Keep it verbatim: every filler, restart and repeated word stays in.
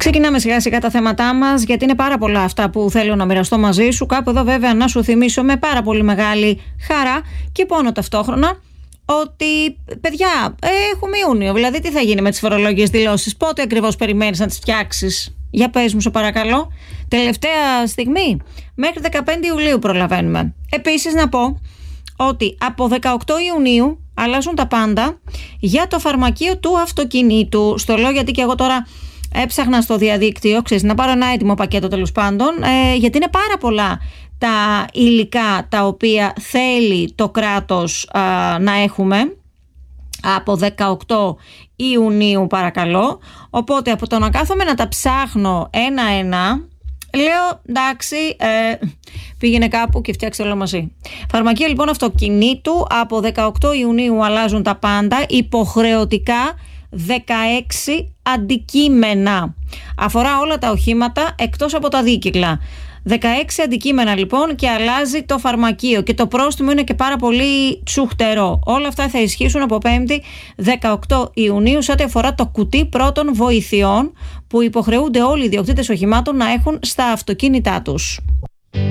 Ξεκινάμε σιγά σιγά τα θέματά μας, γιατί είναι πάρα πολλά αυτά που θέλω να μοιραστώ μαζί σου. Κάπου εδώ βέβαια να σου θυμίσω με πάρα πολύ μεγάλη χαρά και πόνο ταυτόχρονα ότι, παιδιά, έχουμε Ιούνιο. Δηλαδή, τι θα γίνει με τις φορολογικές δηλώσεις, πότε ακριβώς περιμένεις να τις φτιάξεις? Για πες μου, σε παρακαλώ. Τελευταία στιγμή, μέχρι δεκαπέντε Ιουλίου προλαβαίνουμε. Επίσης να πω ότι από δεκαοκτώ Ιουνίου αλλάζουν τα πάντα για το φαρμακείο του αυτοκινήτου. Στο λέω γιατί και εγώ τώρα έψαχνα στο διαδίκτυο, ξέρεις, να πάρω ένα έτοιμο πακέτο τέλος πάντων, ε, γιατί είναι πάρα πολλά τα υλικά τα οποία θέλει το κράτος α, να έχουμε από δεκαοκτώ Ιουνίου, παρακαλώ. Οπότε από το να κάθομαι να τα ψάχνω ένα-ένα, λέω εντάξει, ε, πήγαινε κάπου και φτιάξτε όλο μαζί. Φαρμακείο λοιπόν αυτοκινήτου, από δεκαοκτώ Ιουνίου αλλάζουν τα πάντα, υποχρεωτικά δεκαέξι αντικείμενα. Αφορά όλα τα οχήματα εκτός από τα δίκυκλα. δεκαέξι αντικείμενα λοιπόν και αλλάζει το φαρμακείο και το πρόστιμο είναι και πάρα πολύ τσουχτερό. Όλα αυτά θα ισχύσουν από πέμπτη δεκαοκτώ Ιουνίου σε ό,τι αφορά το κουτί πρώτων βοηθειών που υποχρεούνται όλοι οι ιδιοκτήτες οχημάτων να έχουν στα αυτοκίνητά τους.